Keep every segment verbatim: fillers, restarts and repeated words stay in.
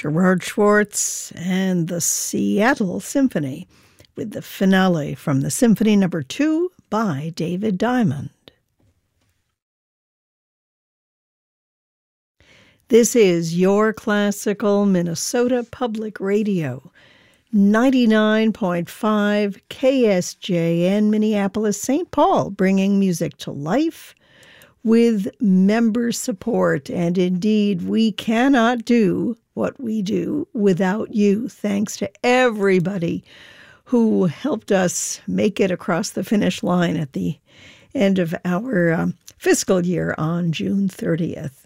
Gerard Schwartz and the Seattle Symphony with the finale from the Symphony Number Two by David Diamond. This is your classical Minnesota Public Radio, ninety-nine point five K S J N Minneapolis, Saint Paul, bringing music to life with member support. And indeed, we cannot do what we do without you. Thanks to everybody who helped us make it across the finish line at the end of our um, fiscal year on June thirtieth.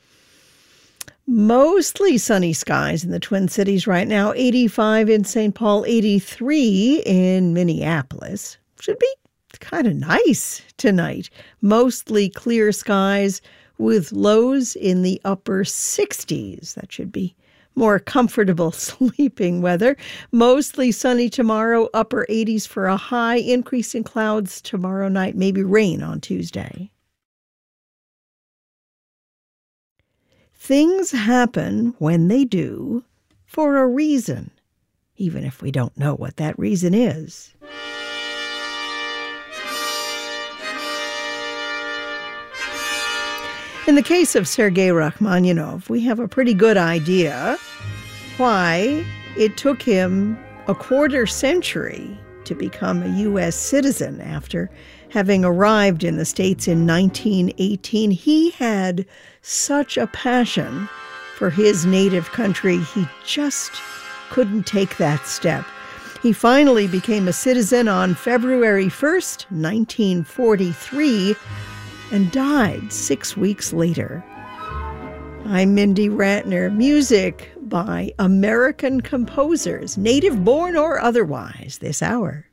Mostly sunny skies in the Twin Cities right now, eighty-five in Saint Paul, eighty-three in Minneapolis. Should be kind of nice tonight. Mostly clear skies with lows in the upper sixties. That should be more comfortable sleeping weather. Mostly sunny tomorrow, upper eighties for a high, increase in clouds tomorrow night, maybe rain on Tuesday. Things happen when they do for a reason, even if we don't know what that reason is. In the case of Sergei Rachmaninoff, we have a pretty good idea why it took him a quarter century to become a U S citizen after having arrived in the States in nineteen eighteen. He had such a passion for his native country, he just couldn't take that step. He finally became a citizen on February first, nineteen forty-three, and died six weeks later. I'm Mindy Ratner. Music by American composers, native-born or otherwise, this hour.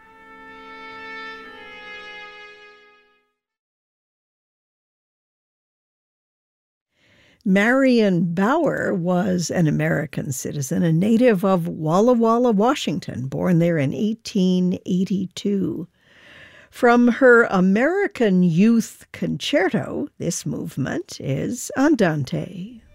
Marion Bauer was an American citizen, a native of Walla Walla, Washington, born there in eighteen eighty-two. From her American Youth Concerto, this movement is Andante.